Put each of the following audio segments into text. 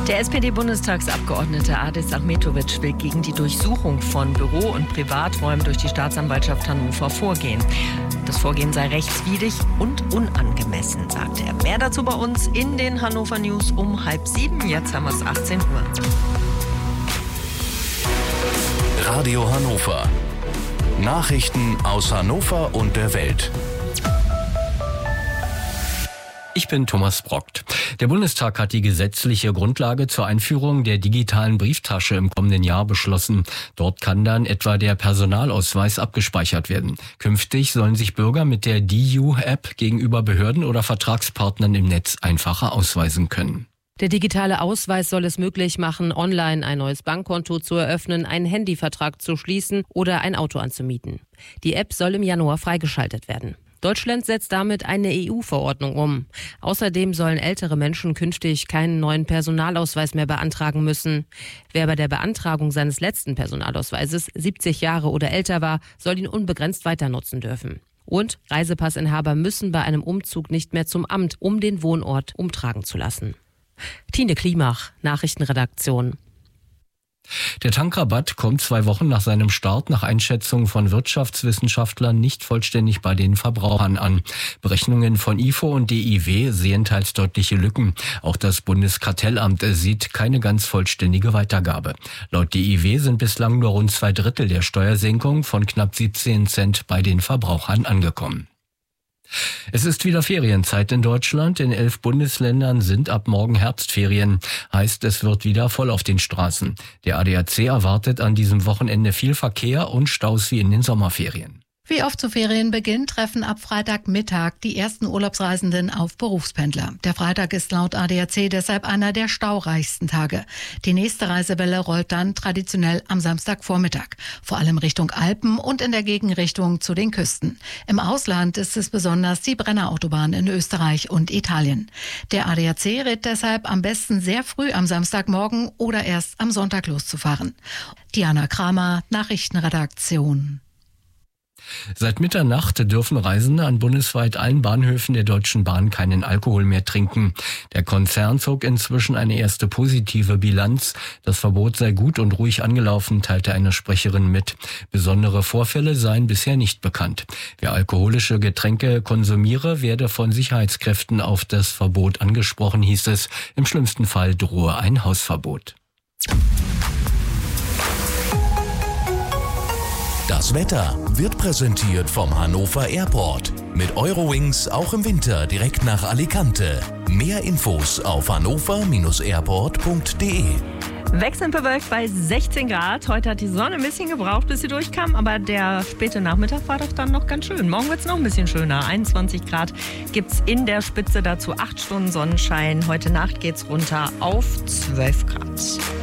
Der SPD-Bundestagsabgeordnete Adis Ahmetović will gegen die Durchsuchung von Büro- und Privaträumen durch die Staatsanwaltschaft Hannover vorgehen. Das Vorgehen sei rechtswidrig und unangemessen, sagt er. Mehr dazu bei uns in den Hannover News um 6:30. Jetzt haben wir es 18 Uhr. Radio Hannover. Nachrichten aus Hannover und der Welt. Ich bin Thomas Brockt. Der Bundestag hat die gesetzliche Grundlage zur Einführung der digitalen Brieftasche im kommenden Jahr beschlossen. Dort kann dann etwa der Personalausweis abgespeichert werden. Künftig sollen sich Bürger mit der DIU-App gegenüber Behörden oder Vertragspartnern im Netz einfacher ausweisen können. Der digitale Ausweis soll es möglich machen, online ein neues Bankkonto zu eröffnen, einen Handyvertrag zu schließen oder ein Auto anzumieten. Die App soll im Januar freigeschaltet werden. Deutschland setzt damit eine EU-Verordnung um. Außerdem sollen ältere Menschen künftig keinen neuen Personalausweis mehr beantragen müssen. Wer bei der Beantragung seines letzten Personalausweises 70 Jahre oder älter war, soll ihn unbegrenzt weiter nutzen dürfen. Und Reisepassinhaber müssen bei einem Umzug nicht mehr zum Amt, um den Wohnort umtragen zu lassen. Tine Klimach, Nachrichtenredaktion. Der Tankrabatt kommt 2 Wochen nach seinem Start nach Einschätzung von Wirtschaftswissenschaftlern nicht vollständig bei den Verbrauchern an. Berechnungen von IFO und DIW sehen teils deutliche Lücken. Auch das Bundeskartellamt sieht keine ganz vollständige Weitergabe. Laut DIW sind bislang nur rund 2/3 der Steuersenkung von knapp 17 Cent bei den Verbrauchern angekommen. Es ist wieder Ferienzeit in Deutschland. In 11 Bundesländern sind ab morgen Herbstferien. Heißt, es wird wieder voll auf den Straßen. Der ADAC erwartet an diesem Wochenende viel Verkehr und Staus wie in den Sommerferien. Wie oft zu Ferienbeginn treffen ab Freitagmittag die ersten Urlaubsreisenden auf Berufspendler. Der Freitag ist laut ADAC deshalb einer der staureichsten Tage. Die nächste Reisewelle rollt dann traditionell am Samstagvormittag, vor allem Richtung Alpen und in der Gegenrichtung zu den Küsten. Im Ausland ist es besonders die Brennerautobahn in Österreich und Italien. Der ADAC rät deshalb am besten sehr früh am Samstagmorgen oder erst am Sonntag loszufahren. Diana Kramer, Nachrichtenredaktion. Seit Mitternacht dürfen Reisende an bundesweit allen Bahnhöfen der Deutschen Bahn keinen Alkohol mehr trinken. Der Konzern zog inzwischen eine erste positive Bilanz. Das Verbot sei gut und ruhig angelaufen, teilte eine Sprecherin mit. Besondere Vorfälle seien bisher nicht bekannt. Wer alkoholische Getränke konsumiere, werde von Sicherheitskräften auf das Verbot angesprochen, hieß es. Im schlimmsten Fall drohe ein Hausverbot. Das Wetter wird präsentiert vom Hannover Airport. Mit Eurowings auch im Winter direkt nach Alicante. Mehr Infos auf hannover-airport.de. Wechselnd bewölkt bei 16 Grad. Heute hat die Sonne ein bisschen gebraucht, bis sie durchkam, aber der späte Nachmittag war doch dann noch ganz schön. Morgen wird es noch ein bisschen schöner. 21 Grad gibt es in der Spitze, dazu 8 Stunden Sonnenschein. Heute Nacht geht es runter auf 12 Grad.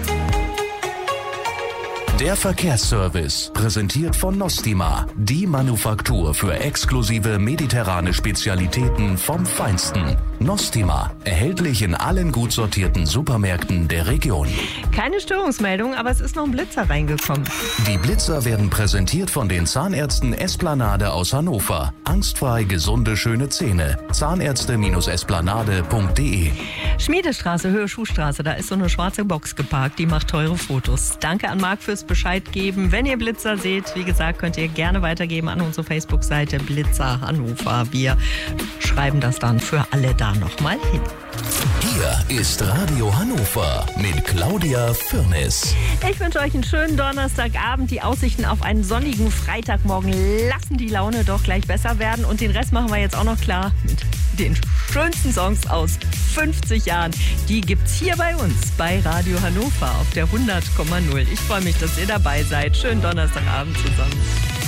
Der Verkehrsservice, präsentiert von Nostima, die Manufaktur für exklusive mediterrane Spezialitäten vom Feinsten. Nostima, erhältlich in allen gut sortierten Supermärkten der Region. Keine Störungsmeldung, aber es ist noch ein Blitzer reingekommen. Die Blitzer werden präsentiert von den Zahnärzten Esplanade aus Hannover. Angstfrei gesunde, schöne Zähne. Zahnärzte-esplanade.de. Schmiedestraße, Höhe Schuhstraße, da ist so eine schwarze Box geparkt, die macht teure Fotos. Danke an Marc fürs Bescheid geben. Wenn ihr Blitzer seht, wie gesagt, könnt ihr gerne weitergeben an unsere Facebook-Seite Blitzer Hannover. Wir schreiben das dann für alle da nochmal hin. Hier ist Radio Hannover mit Claudia Firnis. Ich wünsche euch einen schönen Donnerstagabend. Die Aussichten auf einen sonnigen Freitagmorgen lassen die Laune doch gleich besser werden. Und den Rest machen wir jetzt auch noch klar mit den schönsten Songs aus 50 Jahren. Die gibt's hier bei uns, bei Radio Hannover auf der 100,0. Ich freue mich, dass ihr dabei seid. Schönen Donnerstagabend zusammen.